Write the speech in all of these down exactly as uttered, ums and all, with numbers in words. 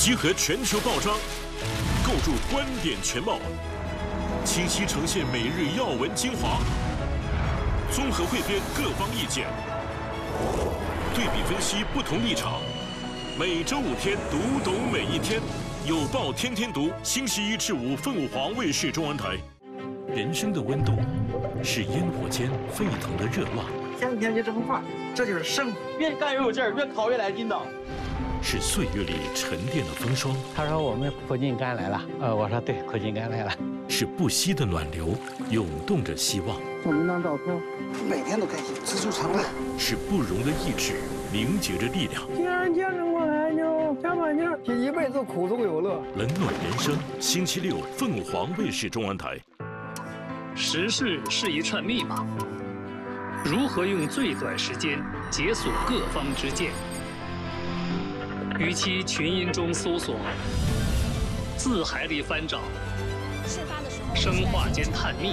集合全球报章，构筑观点全貌，清晰呈现每日要闻精华，综合汇编各方意见，对比分析不同立场。每周五天，读懂每一天。有报天天读，星期一至五凤凰卫视中文台。人生的温度是烟火间沸腾的热浪， 天天就这么快，这就是生活。 越干越有劲儿，越烤越来劲道。 是岁月里沉淀的风霜。 他说我们苦尽甘来了，呃，我说对，苦尽甘来了。 是不息的暖流，涌动着希望。 照那张照片，每天都开心，知足常乐。 是不容的意志，凝结着力量。 既然坚持过来，就加把劲儿，一辈子苦中有乐。 冷暖人生，星期六凤凰卫视中文台。 时事是一串密码，如何用最短时间解锁各方之见？与其群音中搜索，字海里翻找，生化间探秘，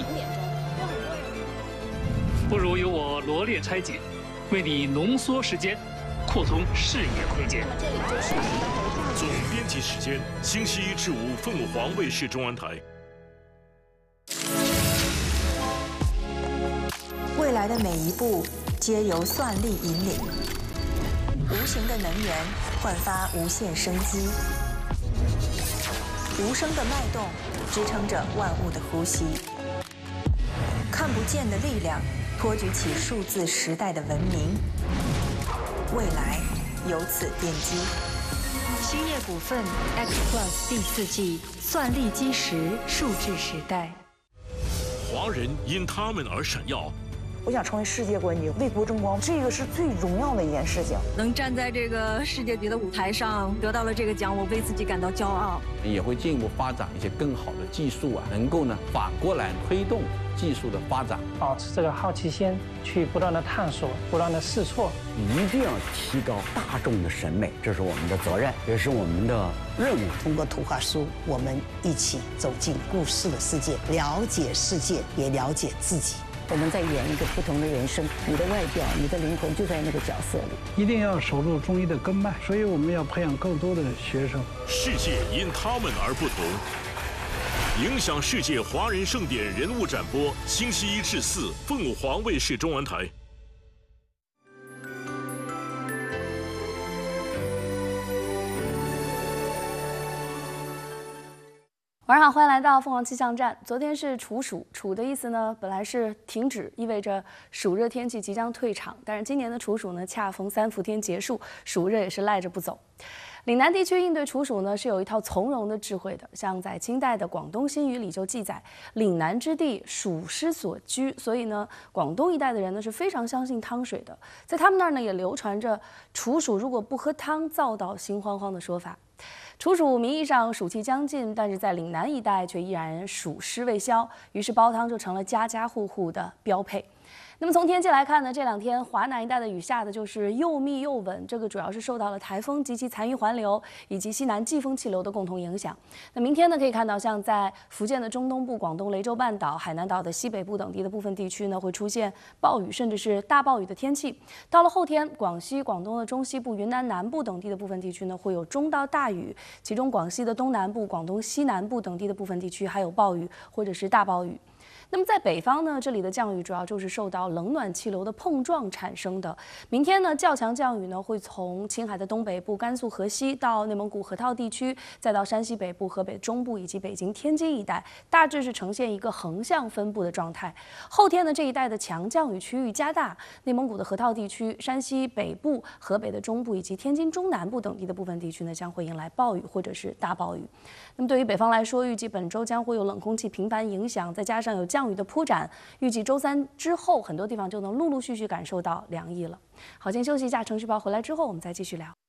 不如由我罗列拆解，为你浓缩时间，扩充视野空间。 总编辑时间，星期一至五凤凰卫视中文台。 未来的每一步皆由算力引领，无形的能源焕发无限生机，无声的脉动支撑着万物的呼吸，看不见的力量托举起数字时代的文明，未来由此奠基。兴业股份 X Plus 第四季算力基石数字时代。 华人因他们而闪耀。 我想成为世界冠军，为国争光，这个是最荣耀的一件事情。 能站在这个世界级的舞台上，得到了这个奖，我为自己感到骄傲。 也会进一步发展一些更好的技术啊，能够呢反过来推动技术的发展。 保持这个好奇心，去不断的探索，不断的试错， 一定要提高大众的审美，这是我们的责任，也是我们的任务。 通过图画书，我们一起走进故事的世界，了解世界，也了解自己。 我们在演一个不同的人生，你的外表，你的灵魂就在那个角色里。 一定要守住中医的根脉，所以我们要培养更多的学生。 世界因他们而不同，影响世界华人盛典人物展播，星期一至四凤凰卫视中文台。 晚上好，欢迎来到凤凰气象站。昨天是处暑，处的意思呢，本来是停止，意味着暑热天气即将退场。但是今年的处暑呢，恰逢三伏天结束，暑热也是赖着不走。岭南地区应对处暑呢，是有一套从容的智慧的。像在清代的《广东新语》里就记载，岭南之地，暑湿所居，所以呢，广东一带的人呢是非常相信汤水的。在他们那儿呢，也流传着处暑如果不喝汤，燥到心慌慌的说法。处暑名义上暑气将近，但是在岭南一带却依然暑湿未消，于是煲汤就成了家家户户的标配。那么从天气来看呢，这两天华南一带的雨下的就是又密又稳，这个主要是受到了台风及其残余环流以及西南季风气流的共同影响。那明天呢，可以看到像在福建的中东部、广东雷州半岛、海南岛的西北部等地的部分地区呢，会出现暴雨甚至是大暴雨的天气。到了后天，广西、广东的中西部、云南南部等地的部分地区呢，会有中到大雨，其中广西的东南部、广东西南部等地的部分地区还有暴雨或者是大暴雨。那么在北方呢，这里的降雨主要就是受到冷暖气流的碰撞产生的。明天呢，较强降雨呢会从青海的东北部、甘肃河西到内蒙古河套地区，再到山西北部、河北中部以及北京、天津一带，大致是呈现一个横向分布的状态。后天呢，这一带的强降雨区域加大，内蒙古的河套地区、山西北部、河北的中部以及天津中南部等地的部分地区呢，将会迎来暴雨或者是大暴雨。那么对于北方来说，预计本周将会有冷空气频繁影响，再加上有降雨的铺展，预计周三之后很多地方就能陆陆续续感受到凉意了。好，先休息一下，程序报回来之后我们再继续聊。